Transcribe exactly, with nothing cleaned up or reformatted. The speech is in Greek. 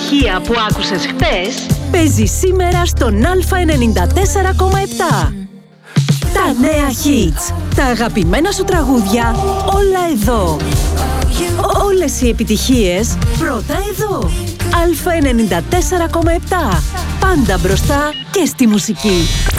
επιτυχία που άκουσες χτες παίζει σήμερα στον Α ενενήντα τέσσερα κόμμα επτά. Τα νέα hits, τα αγαπημένα σου τραγούδια, όλα εδώ. Όλες οι επιτυχίες πρώτα εδώ. Α ενενήντα τέσσερα κόμμα επτά. Πάντα μπροστά και στη μουσική.